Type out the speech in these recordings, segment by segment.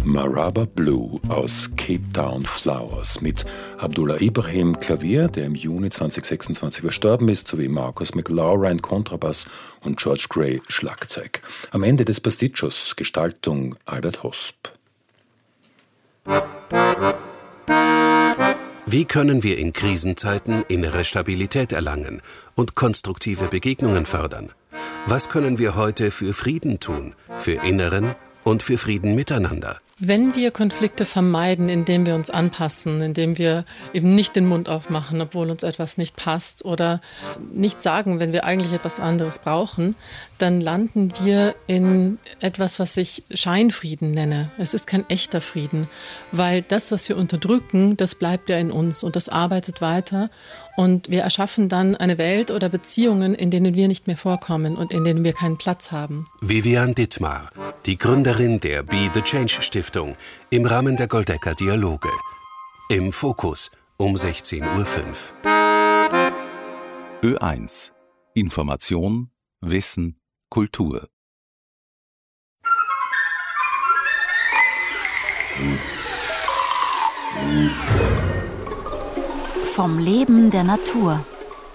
Maraba Blue aus Cape Town Flowers mit Abdullah Ibrahim Klavier, der im Juni 2026 verstorben ist, sowie Marcus McLaurin Kontrabass und George Gray Schlagzeug. Am Ende des Pasticcios Gestaltung Albert Hosp. Wie können wir in Krisenzeiten innere Stabilität erlangen und konstruktive Begegnungen fördern? Was können wir heute für Frieden tun, für inneren und für Frieden miteinander? Wenn wir Konflikte vermeiden, indem wir uns anpassen, indem wir eben nicht den Mund aufmachen, obwohl uns etwas nicht passt oder nicht sagen, wenn wir eigentlich etwas anderes brauchen, dann landen wir in etwas, was ich Scheinfrieden nenne. Es ist kein echter Frieden, weil das, was wir unterdrücken, das bleibt ja in uns und das arbeitet weiter. Und wir erschaffen dann eine Welt oder Beziehungen, in denen wir nicht mehr vorkommen und in denen wir keinen Platz haben. Vivian Dittmar, die Gründerin der Be the Change Stiftung, im Rahmen der Goldecker Dialoge. Im Fokus um 16.05 Uhr. Ö1. Information, Wissen, Kultur. Vom Leben der Natur.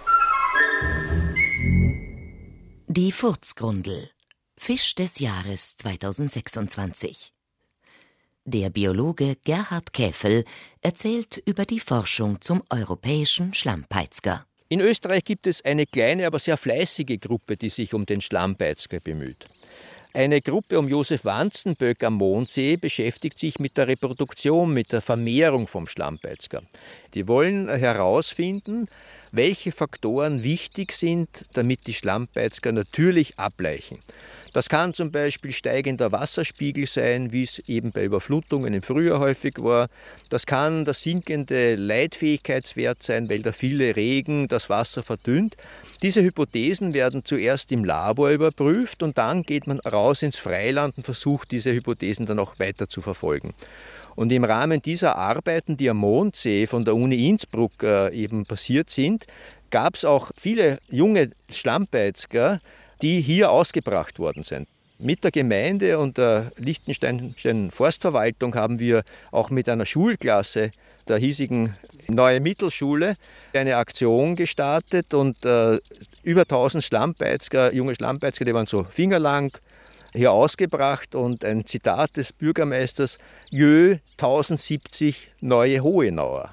Die Furzgrundel. Fisch des Jahres 2026. Der Biologe Gerhard Käfel erzählt über die Forschung zum europäischen Schlammpeitzger. In Österreich gibt es eine kleine, aber sehr fleißige Gruppe, die sich um den Schlammpeitzger bemüht. Eine Gruppe um Josef Wanzenböck am Mondsee beschäftigt sich mit der Reproduktion, mit der Vermehrung vom Schlammpeitzger. Die wollen herausfinden, welche Faktoren wichtig sind, damit die Schlammpeitzger natürlich ablaichen. Das kann zum Beispiel steigender Wasserspiegel sein, wie es eben bei Überflutungen im Frühjahr häufig war. Das kann der sinkende Leitfähigkeitswert sein, weil der viele Regen das Wasser verdünnt. Diese Hypothesen werden zuerst im Labor überprüft und dann geht man raus ins Freiland und versucht, diese Hypothesen dann auch weiter zu verfolgen. Und im Rahmen dieser Arbeiten, die am Mondsee von der Uni Innsbruck eben passiert sind, gab es auch viele junge Schlammpeitzger, die hier ausgebracht worden sind. Mit der Gemeinde und der Liechtensteinischen Forstverwaltung haben wir auch mit einer Schulklasse der hiesigen Neue Mittelschule eine Aktion gestartet und über 1000 Schlammpeitzger, junge Schlammpeitzger, die waren so fingerlang, hier ausgebracht und ein Zitat des Bürgermeisters: Jö 1070 neue Hohenauer.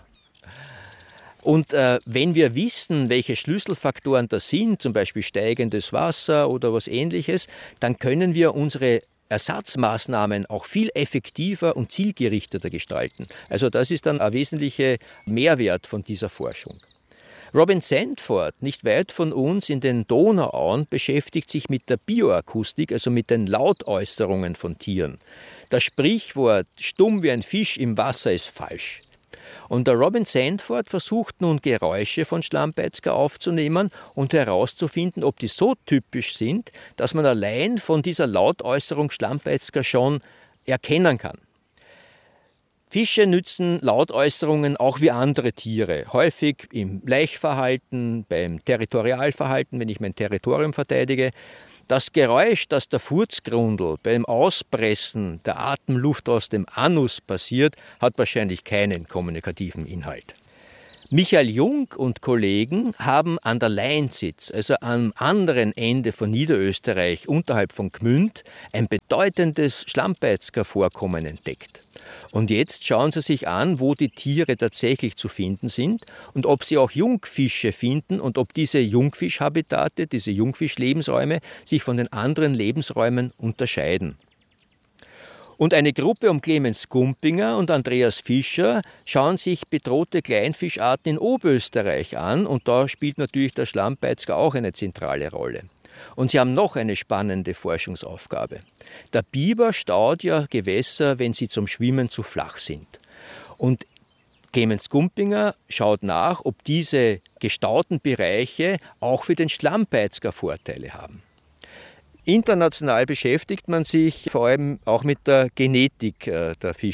Und wenn wir wissen, welche Schlüsselfaktoren das sind, zum Beispiel steigendes Wasser oder was Ähnliches, dann können wir unsere Ersatzmaßnahmen auch viel effektiver und zielgerichteter gestalten. Also das ist dann ein wesentlicher Mehrwert von dieser Forschung. Robin Sandford, nicht weit von uns in den Donauauen, beschäftigt sich mit der Bioakustik, also mit den Lautäußerungen von Tieren. Das Sprichwort „stumm wie ein Fisch im Wasser" ist falsch. Und der Robin Sandford versucht nun, Geräusche von Schlammpeitzger aufzunehmen und herauszufinden, ob die so typisch sind, dass man allein von dieser Lautäußerung Schlammpeitzger schon erkennen kann. Fische nützen Lautäußerungen auch wie andere Tiere, häufig im Laichverhalten, beim Territorialverhalten, wenn ich mein Territorium verteidige. Das Geräusch, das der Furzgrundel beim Auspressen der Atemluft aus dem Anus passiert, hat wahrscheinlich keinen kommunikativen Inhalt. Michael Jung und Kollegen haben an der Leinsitz, also am anderen Ende von Niederösterreich, unterhalb von Gmünd, ein bedeutendes Schlammpeitzger-Vorkommen entdeckt. Und jetzt schauen Sie sich an, wo die Tiere tatsächlich zu finden sind und ob Sie auch Jungfische finden und ob diese Jungfischhabitate, diese Jungfischlebensräume sich von den anderen Lebensräumen unterscheiden. Und eine Gruppe um Clemens Gumpinger und Andreas Fischer schauen sich bedrohte Kleinfischarten in Oberösterreich an und da spielt natürlich der Schlammpeitzger auch eine zentrale Rolle. Und sie haben noch eine spannende Forschungsaufgabe. Der Biber staut ja Gewässer, wenn sie zum Schwimmen zu flach sind. Und Clemens Gumpinger schaut nach, ob diese gestauten Bereiche auch für den Schlammpeitzger Vorteile haben. International beschäftigt man sich vor allem auch mit der Genetik der Fische.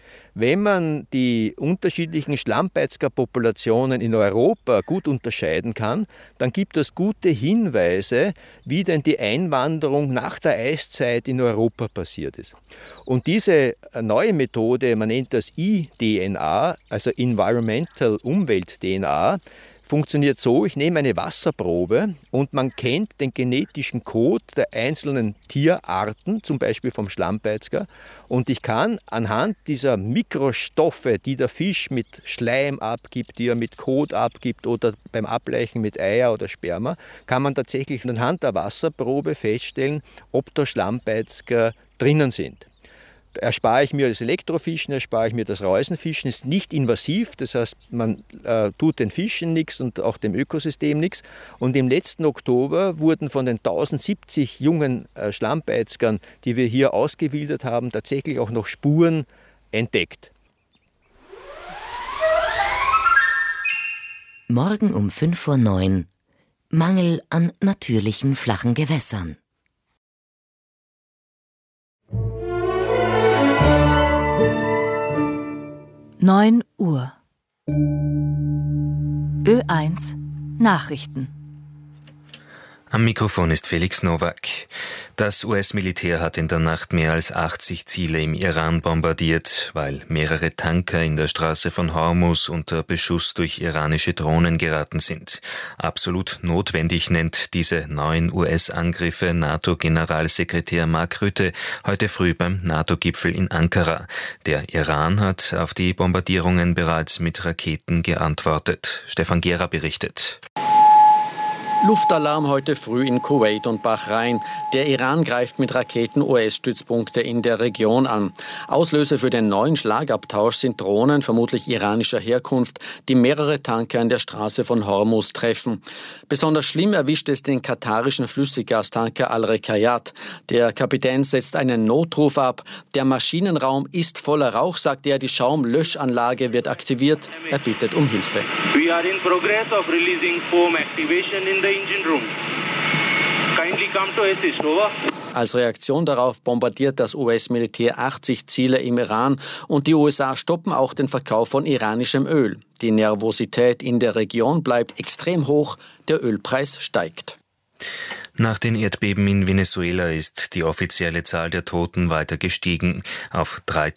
Wenn man die unterschiedlichen Schlammbeißgerpopulationen in Europa gut unterscheiden kann, dann gibt es gute Hinweise, wie denn die Einwanderung nach der Eiszeit in Europa passiert ist. Und diese neue Methode, man nennt das eDNA, also Environmental Umwelt-DNA, funktioniert so, ich nehme eine Wasserprobe und man kennt den genetischen Code der einzelnen Tierarten, zum Beispiel vom Schlammbeißger, und ich kann anhand dieser Mikrostoffe, die der Fisch mit Schleim abgibt, die er mit Kot abgibt oder beim Ableichen mit Eier oder Sperma, kann man tatsächlich anhand der Wasserprobe feststellen, ob da Schlammbeißger drinnen sind. Erspare ich mir das Elektrofischen, erspare ich mir das Reusenfischen, ist nicht invasiv, das heißt, man tut den Fischen nichts und auch dem Ökosystem nichts. Und im letzten Oktober wurden von den 1070 jungen Schlammbeißgern, die wir hier ausgewildert haben, tatsächlich auch noch Spuren entdeckt. Morgen um 5:09 Uhr. Mangel an natürlichen flachen Gewässern. Neun Uhr. Ö1 Nachrichten. Am Mikrofon ist Felix Nowak. Das US-Militär hat in der Nacht mehr als 80 Ziele im Iran bombardiert, weil mehrere Tanker in der Straße von Hormuz unter Beschuss durch iranische Drohnen geraten sind. Absolut notwendig nennt diese neuen US-Angriffe NATO-Generalsekretär Mark Rutte heute früh beim NATO-Gipfel in Ankara. Der Iran hat auf die Bombardierungen bereits mit Raketen geantwortet. Stefan Gera berichtet. Luftalarm heute früh in Kuwait und Bahrain. Der Iran greift mit Raketen US-Stützpunkte in der Region an. Auslöser für den neuen Schlagabtausch sind Drohnen, vermutlich iranischer Herkunft, die mehrere Tanker an der Straße von Hormuz treffen. Besonders schlimm erwischt es den katarischen Flüssiggastanker Al-Rekayat. Der Kapitän setzt einen Notruf ab. Der Maschinenraum ist voller Rauch, sagt er. Die Schaumlöschanlage wird aktiviert. Er bittet um Hilfe. We are in progress of releasing foam activation in the engine room. Kindly come to assist, over. Als Reaktion darauf bombardiert das US-Militär 80 Ziele im Iran und die USA stoppen auch den Verkauf von iranischem Öl. Die Nervosität in der Region bleibt extrem hoch, der Ölpreis steigt. Nach den Erdbeben in Venezuela ist die offizielle Zahl der Toten weiter gestiegen auf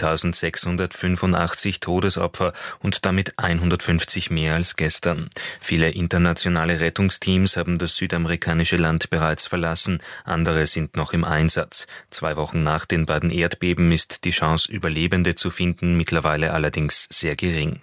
3.685 Todesopfer und damit 150 mehr als gestern. Viele internationale Rettungsteams haben das südamerikanische Land bereits verlassen, andere sind noch im Einsatz. 2 Wochen nach den beiden Erdbeben ist die Chance, Überlebende zu finden, mittlerweile allerdings sehr gering.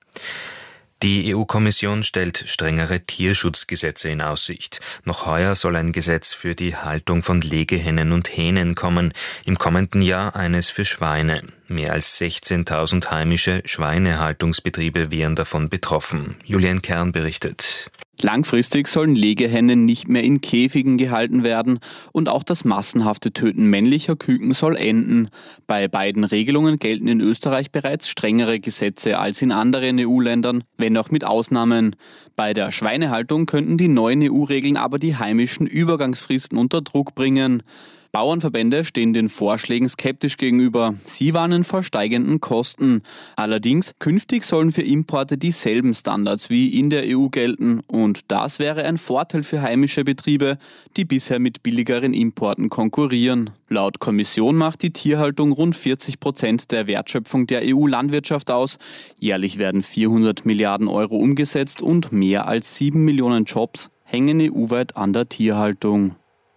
Die EU-Kommission stellt strengere Tierschutzgesetze in Aussicht. Noch heuer soll ein Gesetz für die Haltung von Legehennen und Hähnen kommen, im kommenden Jahr eines für Schweine. Mehr als 16.000 heimische Schweinehaltungsbetriebe wären davon betroffen. Julian Kern berichtet. Langfristig sollen Legehennen nicht mehr in Käfigen gehalten werden und auch das massenhafte Töten männlicher Küken soll enden. Bei beiden Regelungen gelten in Österreich bereits strengere Gesetze als in anderen EU-Ländern, wenn auch mit Ausnahmen. Bei der Schweinehaltung könnten die neuen EU-Regeln aber die heimischen Übergangsfristen unter Druck bringen. Bauernverbände stehen den Vorschlägen skeptisch gegenüber. Sie warnen vor steigenden Kosten. Allerdings, künftig sollen für Importe dieselben Standards wie in der EU gelten. Und das wäre ein Vorteil für heimische Betriebe, die bisher mit billigeren Importen konkurrieren. Laut Kommission macht die Tierhaltung rund 40% der Wertschöpfung der EU-Landwirtschaft aus. Jährlich werden 400 Milliarden Euro umgesetzt und mehr als 7 Millionen Jobs hängen EU-weit an der Tierhaltung.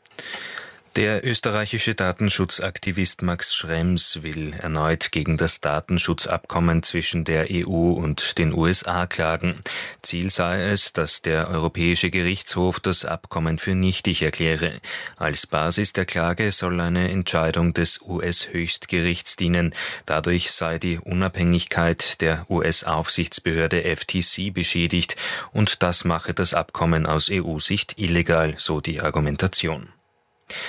Der österreichische Datenschutzaktivist Max Schrems will erneut gegen das Datenschutzabkommen zwischen der EU und den USA klagen. Ziel sei es, dass der Europäische Gerichtshof das Abkommen für nichtig erkläre. Als Basis der Klage soll eine Entscheidung des US-Höchstgerichts dienen. Dadurch sei die Unabhängigkeit der US-Aufsichtsbehörde FTC beschädigt und das mache das Abkommen aus EU-Sicht illegal, so die Argumentation.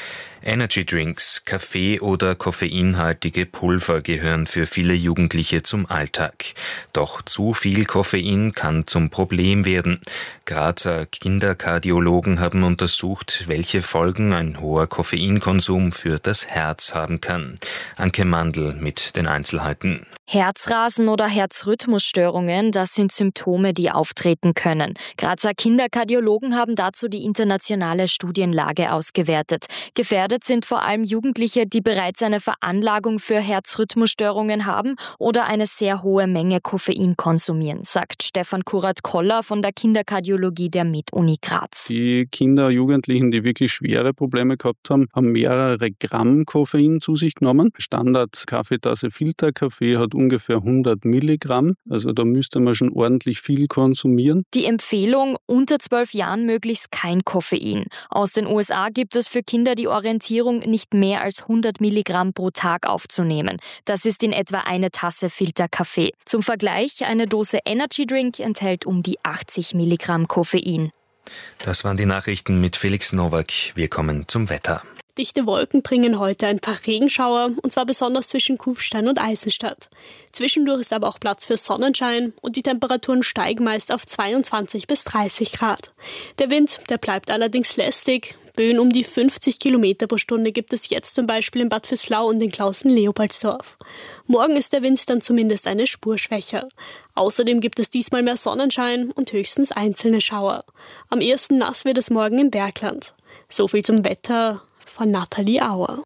Energy-Drinks, Kaffee oder koffeinhaltige Pulver gehören für viele Jugendliche zum Alltag. Doch zu viel Koffein kann zum Problem werden. Grazer Kinderkardiologen haben untersucht, welche Folgen ein hoher Koffeinkonsum für das Herz haben kann. Anke Mandl mit den Einzelheiten. Herzrasen oder Herzrhythmusstörungen, das sind Symptome, die auftreten können. Grazer Kinderkardiologen haben dazu die internationale Studienlage ausgewertet. Gefährdet sind vor allem Jugendliche, die bereits eine Veranlagung für Herzrhythmusstörungen haben oder eine sehr hohe Menge Koffein konsumieren, sagt Stefan Kurat-Koller von der Kinderkardiologie der Med-Uni Graz. Die Kinder, Jugendlichen, die wirklich schwere Probleme gehabt haben, haben mehrere Gramm Koffein zu sich genommen. Standard-Kaffeetasse Filterkaffee hat ungefähr 100 Milligramm. Also da müsste man schon ordentlich viel konsumieren. Die Empfehlung, unter 12 Jahren möglichst kein Koffein. Aus den USA gibt es für Kinder die Orientierung, nicht mehr als 100 Milligramm pro Tag aufzunehmen. Das ist in etwa eine Tasse Filterkaffee. Zum Vergleich, eine Dose Energy Drink enthält um die 80 Milligramm Koffein. Das waren die Nachrichten mit Felix Nowak. Wir kommen zum Wetter. Dichte Wolken bringen heute ein paar Regenschauer, und zwar besonders zwischen Kufstein und Eisenstadt. Zwischendurch ist aber auch Platz für Sonnenschein und die Temperaturen steigen meist auf 22 bis 30 Grad. Der Wind, der bleibt allerdings lästig. Böen um die 50 Kilometer pro Stunde gibt es jetzt zum Beispiel in Bad Vöslau und in Klausen-Leopoldsdorf. Morgen ist der Wind dann zumindest eine Spur schwächer. Außerdem gibt es diesmal mehr Sonnenschein und höchstens einzelne Schauer. Am ehesten nass wird es morgen im Bergland. So viel zum Wetter von Nathalie Auer.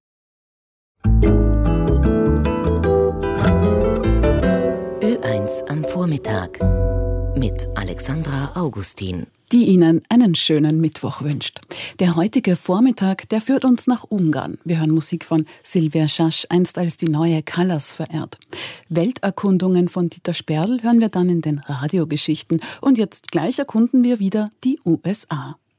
Ö1 am Vormittag mit Alexandra Augustin, die Ihnen einen schönen Mittwoch wünscht. Der heutige Vormittag, der führt uns nach Ungarn. Wir hören Musik von Silvia Schasch, einst als die neue Callas verehrt. Welterkundungen von Dieter Sperl hören wir dann in den Radiogeschichten. Und jetzt gleich erkunden wir wieder die USA.